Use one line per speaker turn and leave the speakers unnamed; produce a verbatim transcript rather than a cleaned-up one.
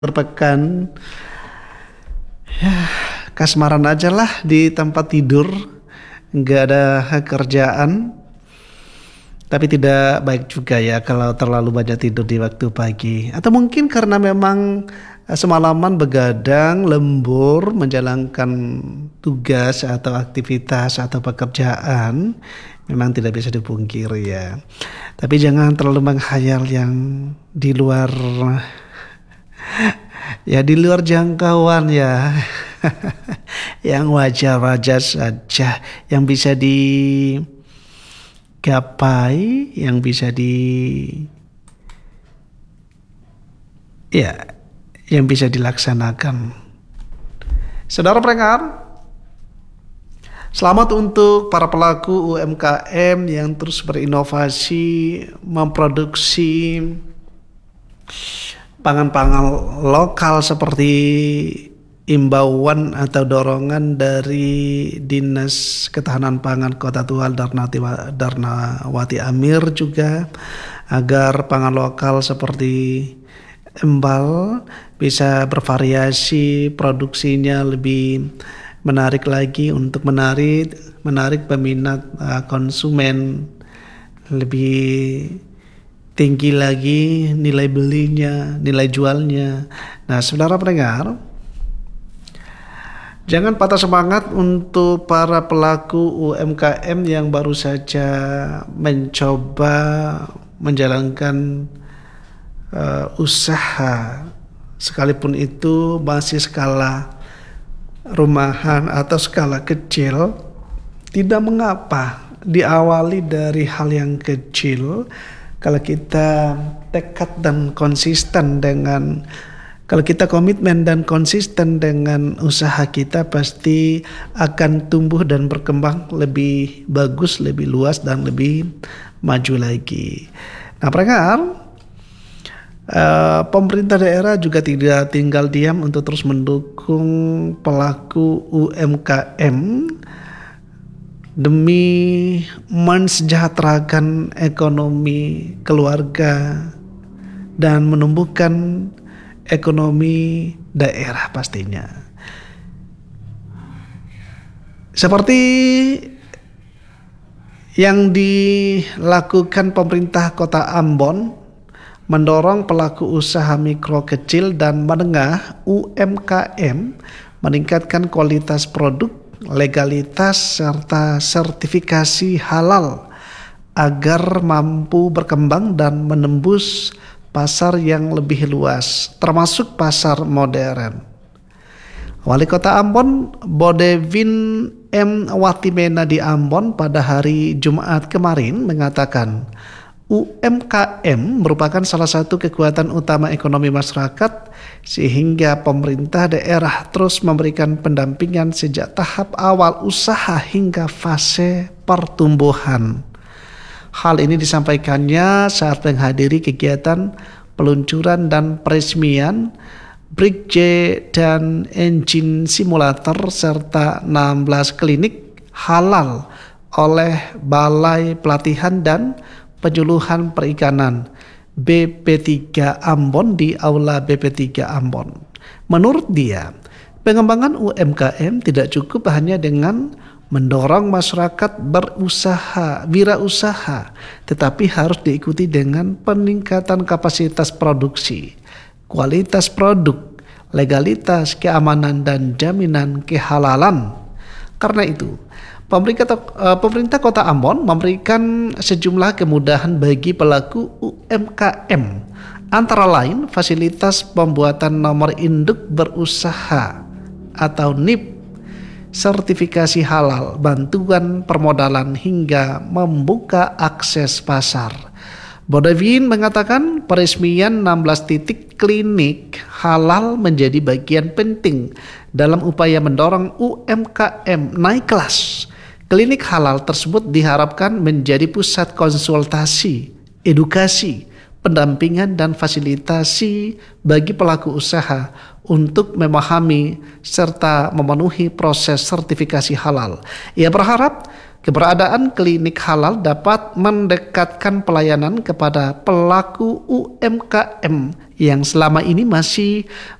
berpekan ya kasmaran aja lah di tempat tidur, nggak ada kerjaan. Tapi tidak baik juga ya kalau terlalu banyak tidur di waktu pagi. Atau mungkin karena memang eh, semalaman begadang, lembur, menjalankan tugas atau aktivitas atau pekerjaan, memang tidak bisa dipungkiri ya. Tapi jangan terlalu menghayal yang di luar ya di luar jangkauan ya. Yang wajar-wajar saja, yang bisa digapai, yang bisa di ya yang bisa dilaksanakan. Saudara pendengar, selamat untuk para pelaku U M K M yang terus berinovasi, memproduksi pangan-pangan lokal seperti imbauan atau dorongan dari Dinas Ketahanan Pangan Kota Tual Darnawati, Darnawati Amir juga, agar pangan lokal seperti embal bisa bervariasi, produksinya lebih menarik lagi untuk menarik menarik peminat uh, konsumen, lebih tinggi lagi nilai belinya, nilai jualnya. Nah, saudara pendengar, jangan patah semangat untuk para pelaku U M K M yang baru saja mencoba menjalankan uh, usaha, sekalipun itu masih skala rumahan atau skala kecil. Tidak mengapa diawali dari hal yang kecil. Kalau kita tekad dan konsisten dengan Kalau kita komitmen dan konsisten dengan usaha kita, pasti akan tumbuh dan berkembang lebih bagus, lebih luas, dan lebih maju lagi. Nah, pendengar, uh, pemerintah daerah juga tidak tinggal diam untuk terus mendukung pelaku U M K M demi mensejahterakan ekonomi keluarga dan menumbuhkan ekonomi daerah pastinya. Seperti yang dilakukan pemerintah Kota Ambon, mendorong pelaku usaha mikro, kecil, dan menengah U M K M meningkatkan kualitas produk, legalitas, serta sertifikasi halal agar mampu berkembang dan menembus pasar yang lebih luas, termasuk pasar modern. Wali Kota Ambon, Bodewin M. Watimena di Ambon pada hari Jumat kemarin mengatakan, U M K M merupakan salah satu kekuatan utama ekonomi masyarakat, sehingga pemerintah daerah terus memberikan pendampingan sejak tahap awal usaha hingga fase pertumbuhan. Hal ini disampaikannya saat menghadiri kegiatan peluncuran dan peresmian Brick J dan Engine Simulator serta enam belas klinik halal oleh Balai Pelatihan dan Penyuluhan Perikanan B P tiga Ambon di Aula B P tiga Ambon. Menurut dia, pengembangan U M K M tidak cukup hanya dengan mendorong masyarakat berusaha, wirausaha, tetapi harus diikuti dengan peningkatan kapasitas produksi, kualitas produk, legalitas, keamanan, dan jaminan kehalalan. Karena itu, pemerintah, pemerintah Kota Ambon memberikan sejumlah kemudahan bagi pelaku U M K M, antara lain fasilitas pembuatan nomor induk berusaha atau N I P, sertifikasi halal, bantuan permodalan, hingga membuka akses pasar. Bodewin mengatakan peresmian enam belas titik klinik halal menjadi bagian penting dalam upaya mendorong U M K M naik kelas. Klinik halal tersebut diharapkan menjadi pusat konsultasi, edukasi, pendampingan, dan fasilitasi bagi pelaku usaha untuk memahami serta memenuhi proses sertifikasi halal. Ia berharap Keberadaan klinik halal dapat mendekatkan pelayanan kepada pelaku U M K M yang selama ini masih